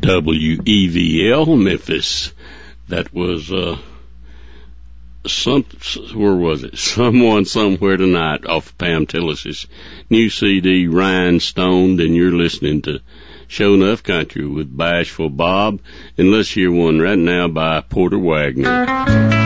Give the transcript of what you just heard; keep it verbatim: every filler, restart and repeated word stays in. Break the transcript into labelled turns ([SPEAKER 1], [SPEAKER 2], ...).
[SPEAKER 1] W E V L Memphis. That was, uh, some, where was it? Someone Somewhere Tonight off of Pam Tillis's new C D, Rhinestoned, and you're listening to Show Enough Country with Bashful Bob, and let's hear one right now by Porter Wagoner.